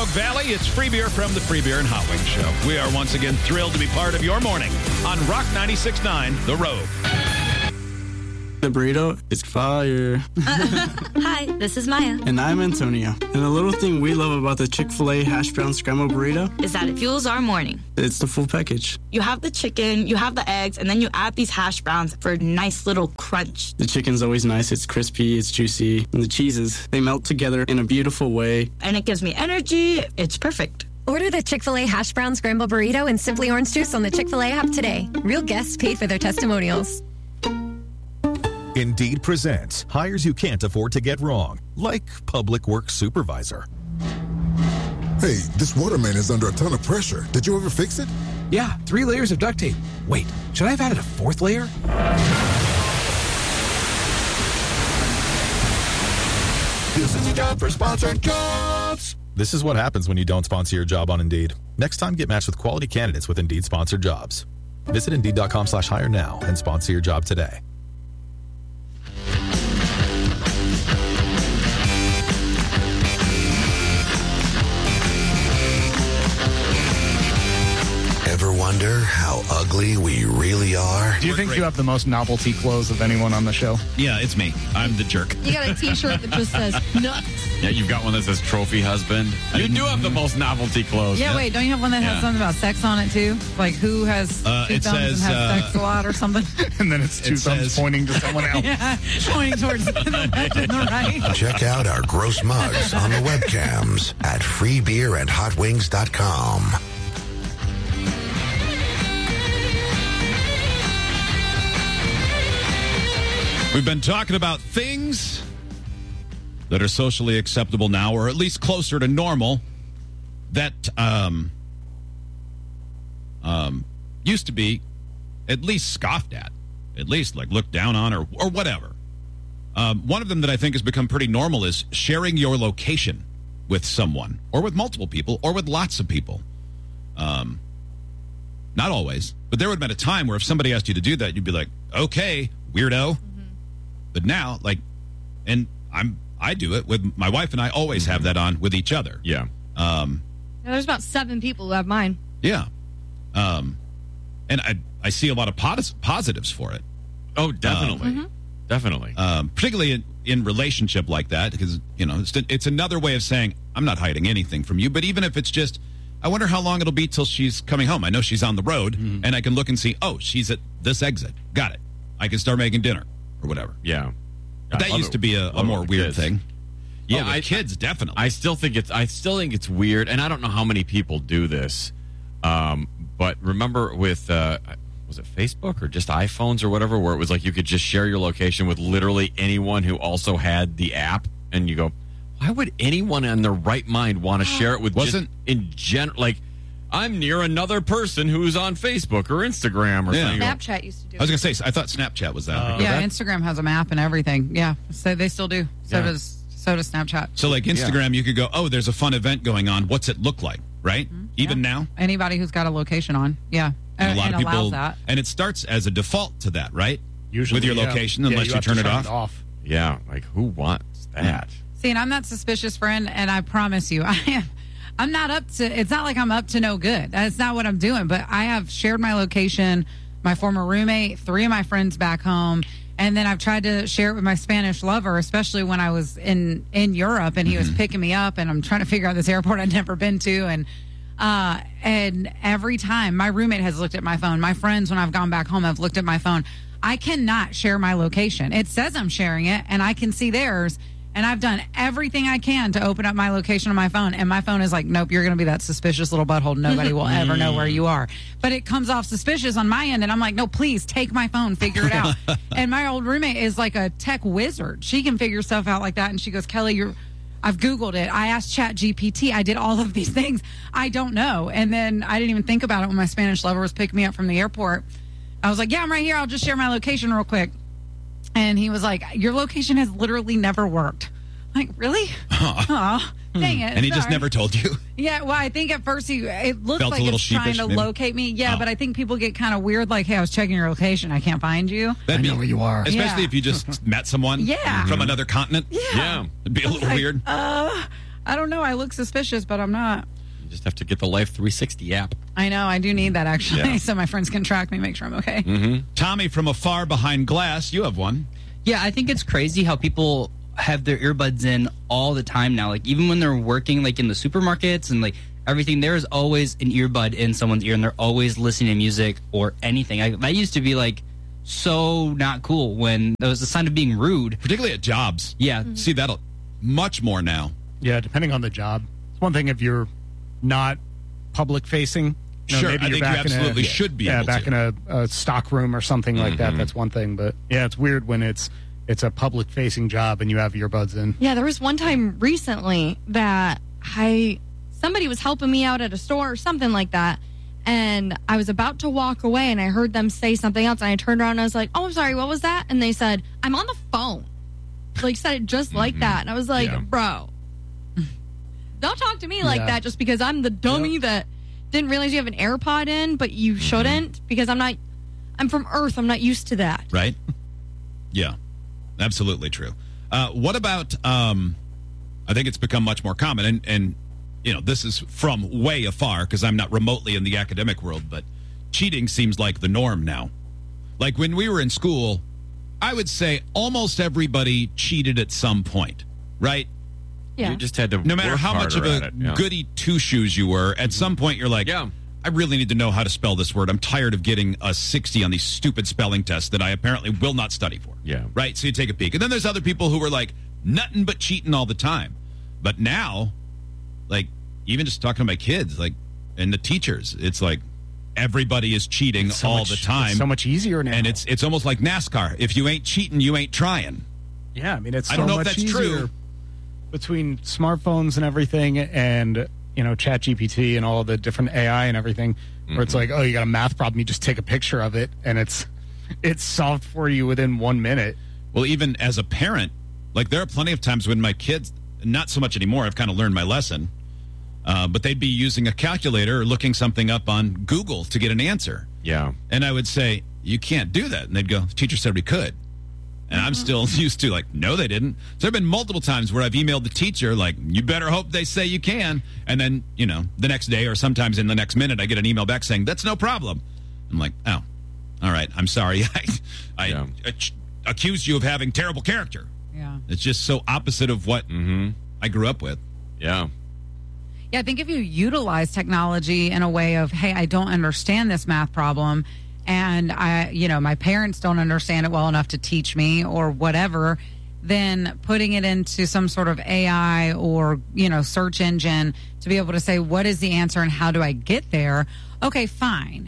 Rogue Valley. It's Free Beer from the Free Beer and Hot Wings Show. We are once again thrilled to be part of your morning on Rock 96.9, The Rogue. The burrito is fire. Hi, this is Maya. And I'm Antonio. And the little thing we love about the Chick-fil-A hash brown scrambled burrito is that it fuels our morning. It's the full package. You have the chicken, you have the eggs, and then you add these hash browns for a nice little crunch. The chicken's always nice. It's crispy, it's juicy. And the cheeses, they melt together in a beautiful way. And it gives me energy. It's perfect. Order the Chick-fil-A hash brown scrambled burrito and Simply Orange Juice on the Chick-fil-A app today. Real guests pay for their testimonials. Indeed presents hires you can't afford to get wrong, like public works supervisor. Hey, this water main is under a ton of pressure. Did you ever fix it? Yeah, 3 layers of duct tape. Wait, should I have added a 4th layer? This is a job for sponsored jobs. This is what happens when you don't sponsor your job on Indeed. Next time, get matched with quality candidates with Indeed sponsored jobs. Visit Indeed.com/hire now and sponsor your job today. Ever wonder how ugly we really are? Do you think you have the most novelty clothes of anyone on the show? Yeah, it's me. I'm the jerk. You got a t-shirt that just says nuts. Yeah, you've got one that says trophy husband. You do have the most novelty clothes. Yeah, wait, don't you have one that has something about sex on it too? Like who has two thumbs and has sex a lot or something? And then it's two thumbs pointing to someone else. Yeah, pointing towards the left and the right. Check out our gross mugs on the webcams at freebeerandhotwings.com. We've been talking about things that are socially acceptable now, or at least closer to normal, that used to be at least scoffed at, at least like looked down on, or whatever. One of them that I think has become pretty normal is sharing your location with someone, or with multiple people, or with lots of people. Not always, but there would have been a time where if somebody asked you to do that, you'd be like, okay, weirdo. But now, like, and I do it with my wife, and I always have that on with each other. Yeah. There's about 7 people who have mine. Yeah. And I see a lot of positives for it. Oh, definitely. Definitely. Particularly in relationship like that, because, you know, it's another way of saying, I'm not hiding anything from you. But even if it's just, I wonder how long it'll be till she's coming home. I know she's on the road, and I can look and see, oh, she's at this exit. Got it. I can start making dinner. Or whatever. Yeah. But that used to be a more weird thing. Yeah, kids definitely. I still think it's weird, and I don't know how many people do this. But remember with was it Facebook or just iPhones or whatever, where it was like you could just share your location with literally anyone who also had the app, and you go, why would anyone in their right mind want to share it with in general? Like, I'm near another person who's on Facebook or Instagram or something. Snapchat used to do it. I was going to say, I thought Snapchat was that. Instagram has a map and everything. Yeah, so they still do. So does Snapchat. So like Instagram, you could go, oh, there's a fun event going on. What's it look like, right? Even now? Anybody who's got a location on, and a lot of people, allows that. And it starts as a default to that, right? Usually, with your location, unless you turn it off. Yeah, like who wants that? See, and I'm that suspicious friend, and I promise you, I'm not up to, it's not like I'm up to no good. That's not what I'm doing. But I have shared my location, my former roommate, 3 of my friends back home. And then I've tried to share it with my Spanish lover, especially when I was in Europe and he was picking me up. And I'm trying to figure out this airport I'd never been to. And every time my roommate has looked at my phone, my friends, when I've gone back home, have looked at my phone. I cannot share my location. It says I'm sharing it and I can see theirs. And I've done everything I can to open up my location on my phone. And my phone is like, nope, you're going to be that suspicious little butthole. Nobody will ever know where you are. But it comes off suspicious on my end. And I'm like, no, please take my phone, figure it out. And my old roommate is like a tech wizard. She can figure stuff out like that. And she goes, Kelly, I've Googled it. I asked ChatGPT. I did all of these things. I don't know. And then I didn't even think about it when my Spanish lover was picking me up from the airport. I was like, yeah, I'm right here. I'll just share my location real quick. And he was like, your location has literally never worked. I'm like, really? Oh, dang it. And he just never told you? Yeah, well, I think at first it looked Felt like it's trying to maybe? Locate me. Yeah, but I think people get kind of weird, like, hey, I was checking your location. I can't find you. I know where you are. Especially if you just met someone from another continent. Yeah. It'd be a little weird. I don't know. I look suspicious, but I'm not. You just have to get the Life 360 app. I know. I do need that, actually, so my friends can track me, make sure I'm okay. Mm-hmm. Tommy from afar behind glass, you have one. Yeah, I think it's crazy how people have their earbuds in all the time now. Like, even when they're working, like, in the supermarkets and, like, everything, there's always an earbud in someone's ear, and they're always listening to music or anything. That used to be, like, so not cool when that was a sign of being rude. Particularly at jobs. Yeah. See, that'll much more now. Yeah, depending on the job. It's one thing if you're not public-facing. Sure, maybe I you're think you back absolutely should be able back to. in a stock room or something like that. That's one thing. But, yeah, it's weird when it's a public-facing job and you have earbuds in. Yeah, there was one time recently that somebody was helping me out at a store or something like that, and I was about to walk away, and I heard them say something else, and I turned around and I was like, oh, I'm sorry, what was that? And they said, I'm on the phone. Like, said it just like that. And I was like, bro, don't talk to me like that just because I'm the dummy that didn't realize you have an AirPod in, but you shouldn't, because I'm from Earth. I'm not used to that. Right? Yeah. Absolutely true. What about, I think it's become much more common, and you know, this is from way afar because I'm not remotely in the academic world, but cheating seems like the norm now. Like when we were in school, I would say almost everybody cheated at some point, right? Yeah. You just had to no matter work how much of harder a at it, goody two-shoes you were, at some point you're like, I really need to know how to spell this word. I'm tired of getting a 60 on these stupid spelling tests that I apparently will not study for. Yeah. Right? So you take a peek. And then there's other people who were like, nothing but cheating all the time. But now, like, even just talking to my kids, like, and the teachers, it's like everybody is cheating all the time. It's so much easier now. And it's almost like NASCAR. If you ain't cheating, you ain't trying. Yeah, I mean, it's so I don't know much if that's easier true. Between smartphones and everything and, you know, ChatGPT and all the different AI and everything, where it's like, oh, you got a math problem, you just take a picture of it, and it's solved for you within 1 minute. Well, even as a parent, like there are plenty of times when my kids, not so much anymore, I've kind of learned my lesson, but they'd be using a calculator or looking something up on Google to get an answer. Yeah. And I would say, you can't do that. And they'd go, the teacher said we could. And I'm still used to like, no, they didn't. So there have been multiple times where I've emailed the teacher, like, you better hope they say you can. And then, you know, the next day or sometimes in the next minute, I get an email back saying, that's no problem. I'm like, oh, all right, I'm sorry. I accused you of having terrible character. Yeah. It's just so opposite of what I grew up with. Yeah. Yeah, I think if you utilize technology in a way of, hey, I don't understand this math problem, and my parents don't understand it well enough to teach me or whatever, then putting it into some sort of AI or, you know, search engine to be able to say, what is the answer and how do I get there? Okay, fine.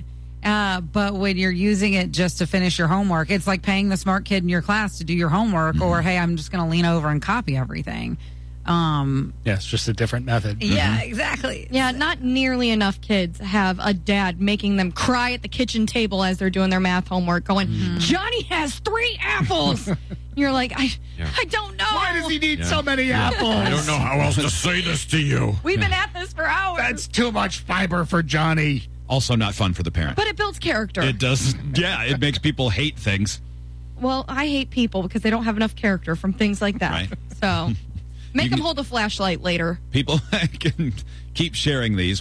But when you're using it just to finish your homework, it's like paying the smart kid in your class to do your homework, or, hey, I'm just going to lean over and copy everything. Yeah, it's just a different method. Yeah, exactly. Yeah, not nearly enough kids have a dad making them cry at the kitchen table as they're doing their math homework, going, Johnny has 3 apples. You're like, I don't know. Why does he need so many apples? I don't know how else to say this to you. We've been at this for hours. That's too much fiber for Johnny. Also not fun for the parent. But it builds character. It does. Yeah, it makes people hate things. Well, I hate people because they don't have enough character from things like that. Right. So make them hold a flashlight later. People can keep sharing these.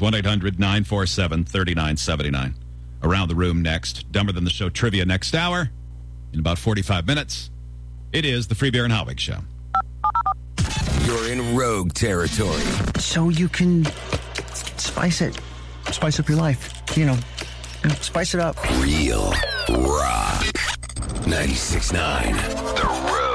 1-800-947-3979. Around the room next. Dumber Than the Show trivia next hour. In about 45 minutes. It is the Free Beer and Hotwig Show. You're in rogue territory. So you can spice it. Spice up your life. You know, spice it up. Real rock. 96.9. The Road.